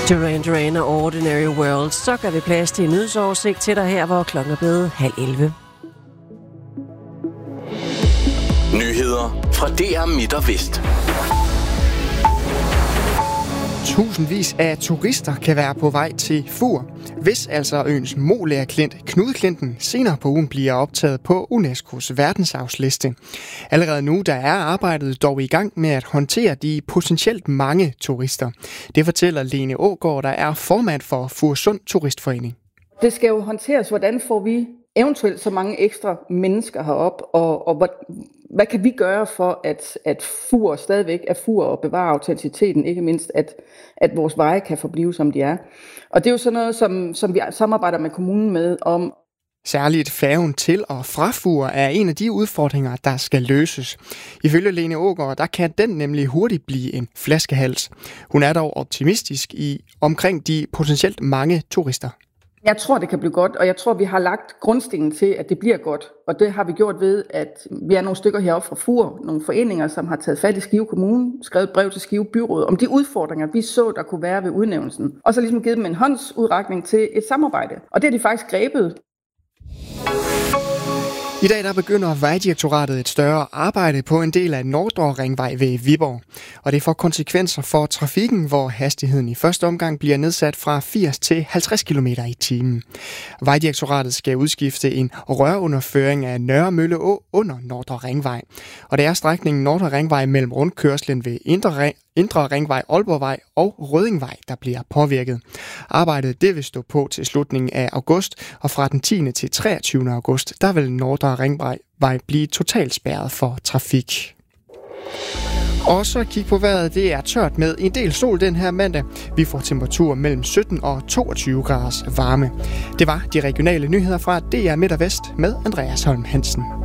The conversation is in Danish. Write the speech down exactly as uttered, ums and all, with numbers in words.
Duran Duran og Ordinary World. Så gør vi plads til en nyhedsoversigt til dig her, hvor klokken er blevet halv elleve. Nyheder fra D R Midt og Vest. Tusindvis af turister kan være på vej til Fur, hvis altså øens Molærklint, Knudklinten, senere på ugen bliver optaget på UNESCO's verdensarvsliste. Allerede nu der er arbejdet dog i gang med at håndtere de potentielt mange turister. Det fortæller Lene Aagaard, der er formand for Furesund Turistforening. Det skal jo håndteres, hvordan får vi eventuelt så mange ekstra mennesker herop, og, og hvad, hvad kan vi gøre for, at, at Fur stadigvæk er Fur og bevare autenticiteten, ikke mindst, at, at vores veje kan forblive, som de er. Og det er jo sådan noget, som, som vi samarbejder med kommunen med om. Særligt færgen til og fra Fur er en af de udfordringer, der skal løses. Ifølge Lene Aagaard, der kan den nemlig hurtigt blive en flaskehals. Hun er dog optimistisk i omkring de potentielt mange turister. Jeg tror, det kan blive godt, og jeg tror, vi har lagt grundstenen til, at det bliver godt. Og det har vi gjort ved, at vi er nogle stykker heroppe fra Fur, nogle foreninger, som har taget fat i Skive Kommune, skrevet brev til Skive Byråd om de udfordringer, vi så, der kunne være ved udnævnelsen. Og så ligesom givet dem en håndsudrækning til et samarbejde. Og det har de faktisk grebet. I dag der begynder Vejdirektoratet et større arbejde på en del af Nordre Ringvej ved Viborg. Og det får konsekvenser for trafikken, hvor hastigheden i første omgang bliver nedsat fra firs til halvtreds kilometer i timen. Vejdirektoratet skal udskifte en rørunderføring af Nørre Mølle Å under Nordre Ringvej. Og det er strækningen Nordre Ringvej mellem rundkørslen ved Indre Indre Ringvej, Aalborgvej og Røddingvej, der bliver påvirket. Arbejdet det vil stå på til slutningen af august, og fra den tiende til treogtyvende august, der vil Nordre Ringvej blive totalt spærret for trafik. Og så kig på vejret, det er tørt med en del sol den her mandag. Vi får temperaturer mellem sytten og toogtyve graders varme. Det var de regionale nyheder fra D R Midt og Vest med Andreas Holm Hansen.